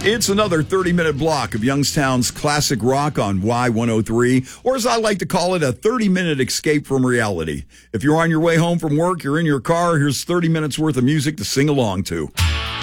It's another 30-minute block of Youngstown's classic rock on Y103, or as I like to call it, a 30-minute escape from reality. If you're on your way home from work, you're in your car, here's 30 minutes worth of music to sing along to.